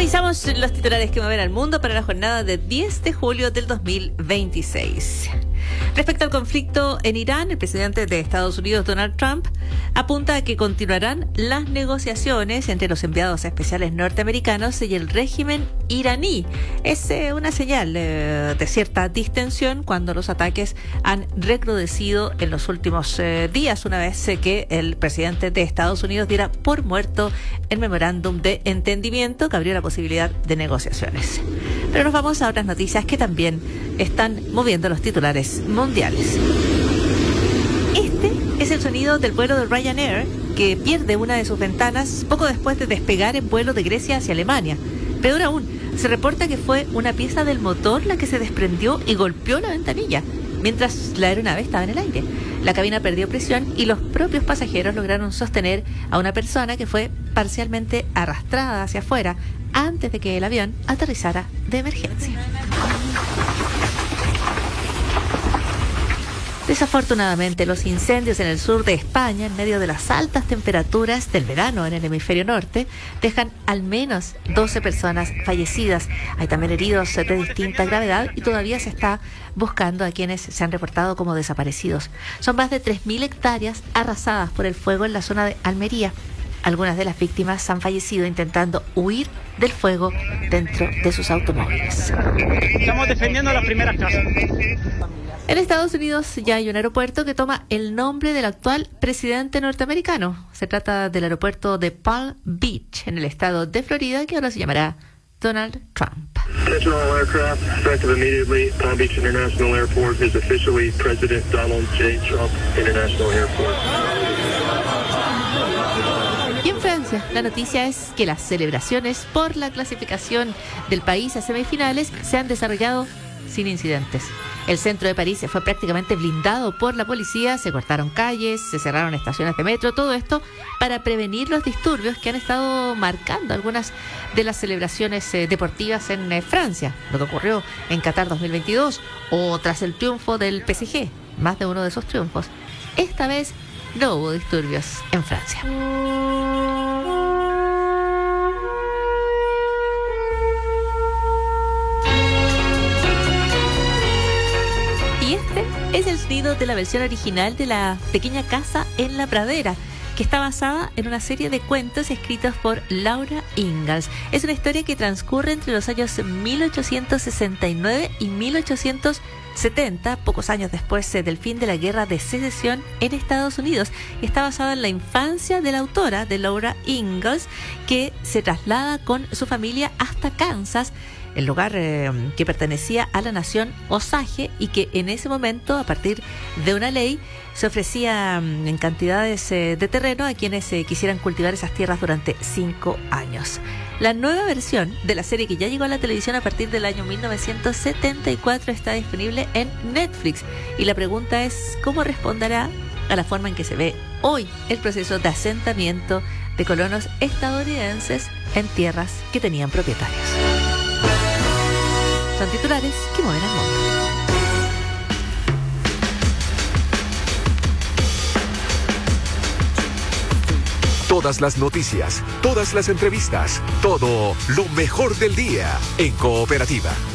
Revisamos los titulares que mueven al mundo para la jornada de 10 de julio del 2026. Respecto al conflicto en Irán, el presidente de Estados Unidos, Donald Trump, apunta a que continuarán las negociaciones entre los enviados especiales norteamericanos y el régimen iraní. Es una señal de cierta distensión cuando los ataques han recrudecido en los últimos días, una vez que el presidente de Estados Unidos diera por muerto el memorándum de entendimiento que abrió la posibilidad de negociaciones. Pero nos vamos a otras noticias que también están moviendo los titulares mundiales. Este es el sonido del vuelo de Ryanair, que pierde una de sus ventanas poco después de despegar en vuelo de Grecia hacia Alemania. Peor aún, se reporta que fue una pieza del motor la que se desprendió y golpeó la ventanilla mientras la aeronave estaba en el aire. La cabina perdió presión y los propios pasajeros lograron sostener a una persona que fue parcialmente arrastrada hacia afuera antes de que el avión aterrizara de emergencia. Desafortunadamente, los incendios en el sur de España, en medio de las altas temperaturas del verano en el hemisferio norte, dejan al menos 12 personas fallecidas. Hay también heridos de distinta gravedad y todavía se está buscando a quienes se han reportado como desaparecidos. Son más de 3.000 hectáreas arrasadas por el fuego en la zona de Almería. Algunas de las víctimas han fallecido intentando huir del fuego dentro de sus automóviles. Estamos defendiendo las primeras casas. En Estados Unidos ya hay un aeropuerto que toma el nombre del actual presidente norteamericano. Se trata del aeropuerto de Palm Beach, en el estado de Florida, que ahora se llamará Donald Trump. Attention all aircraft, effective immediately. Palm Beach International Airport is officially President Donald J. Trump International Airport. Y en Francia, la noticia es que las celebraciones por la clasificación del país a semifinales se han desarrollado sin incidentes. El centro de París fue prácticamente blindado por la policía, se cortaron calles, se cerraron estaciones de metro, todo esto para prevenir los disturbios que han estado marcando algunas de las celebraciones deportivas en Francia, lo que ocurrió en Qatar 2022 o tras el triunfo del PSG, más de uno de esos triunfos. Esta vez no hubo disturbios en Francia. Es el sonido de la versión original de La pequeña casa en la pradera, que está basada en una serie de cuentos escritos por Laura Ingalls. Es una historia que transcurre entre los años 1869 y 1870, pocos años después del fin de la Guerra de Secesión en Estados Unidos. Y está basada en la infancia de la autora, de Laura Ingalls, que se traslada con su familia hasta Kansas, el lugar que pertenecía a la nación Osage, y que en ese momento, a partir de una ley, se ofrecía en cantidades de terreno a quienes quisieran cultivar esas tierras durante 5 años. La nueva versión de la serie, que ya llegó a la televisión a partir del año 1974, está disponible en Netflix. Y la pregunta es, ¿cómo responderá a la forma en que se ve hoy el proceso de asentamiento de colonos estadounidenses en tierras que tenían propietarios? Son titulares que mueven al mundo. Todas las noticias, todas las entrevistas, todo lo mejor del día en Cooperativa.